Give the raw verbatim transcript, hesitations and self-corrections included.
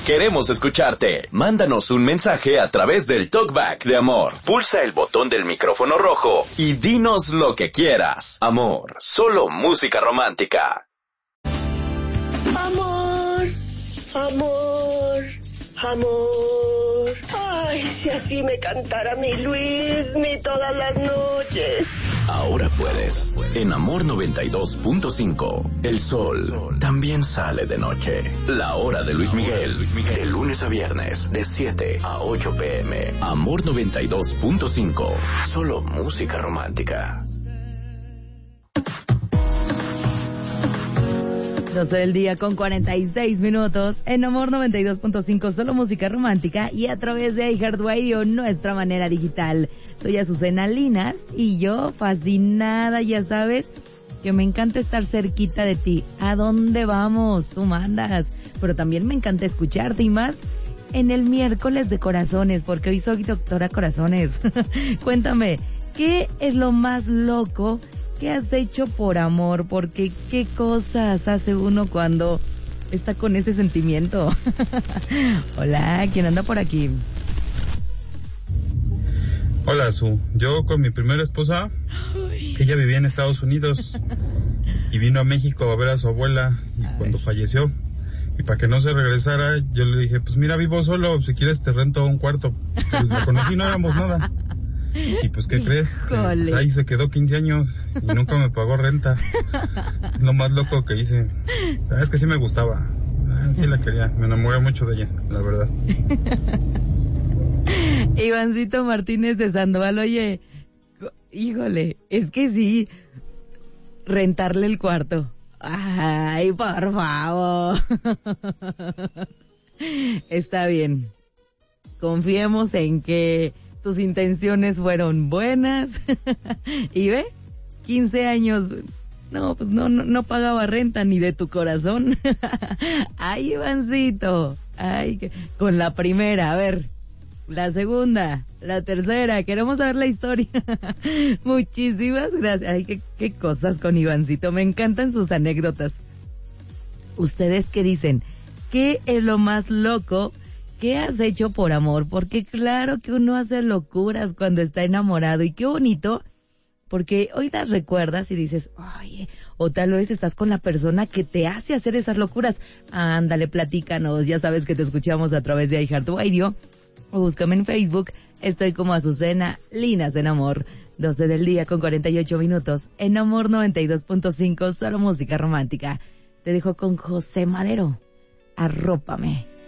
Queremos escucharte. Mándanos un mensaje a través del Talkback de Amor. Pulsa el botón del micrófono rojo y dinos lo que quieras. Amor, solo música romántica. Amor, amor, amor. Ay, si así me cantara mi Luismi todas las noches. Ahora puedes. En Amor noventa y dos punto cinco, el sol también sale de noche. La hora de Luis Miguel, de lunes a viernes, de siete a ocho pm. Amor noventa y dos punto cinco, solo música romántica. doce del día con cuarenta y seis minutos en Amor noventa y dos punto cinco, solo música romántica y a través de iHeartRadio, nuestra manera digital. Soy Azucena Linas y yo fascinada, ya sabes, que me encanta estar cerquita de ti. ¿A dónde vamos? Tú mandas. Pero también me encanta escucharte y más en el miércoles de corazones, porque hoy soy doctora Corazones. Cuéntame, ¿qué es lo más loco que has hecho por amor? Porque qué cosas hace uno cuando está con ese sentimiento. Hola, ¿quién anda por aquí? Hola, Su. Yo con mi primera esposa, Ay. ella vivía en Estados Unidos y vino a México a ver a su abuela y a cuando ver. falleció. Y para que no se regresara, yo le dije, pues mira, vivo solo, si quieres te rento un cuarto. La conocí, no éramos nada. Y pues, ¿qué crees? Pues ahí se quedó quince años y nunca me pagó renta. Es lo más loco que hice. Sabes que sí me gustaba. Ah, sí la quería. Me enamoré mucho de ella, la verdad. Ivancito Martínez de Sandoval, oye, híjole, es que sí, rentarle el cuarto. Ay, por favor. Está bien. Confiemos en que tus intenciones fueron buenas. Y ve, quince años, no, pues no, no, no pagaba renta ni de tu corazón. Ay, Ivancito, ay, que, con la primera, a ver, la segunda, la tercera, queremos saber la historia. Muchísimas gracias. Ay, qué, qué cosas con Ivancito, me encantan sus anécdotas. ¿Ustedes qué dicen? ¿Qué es lo más loco que has hecho por amor? Porque claro que uno hace locuras cuando está enamorado y qué bonito, porque hoy las recuerdas y dices, oye, o tal vez estás con la persona que te hace hacer esas locuras. Ándale, platícanos, ya sabes que te escuchamos a través de iHeartRadio. O búscame en Facebook, estoy como Azucena Linas en Amor. doce del día con cuarenta y ocho minutos, en Amor noventa y dos punto cinco, solo música romántica. Te dejo con José Madero, Arrópame.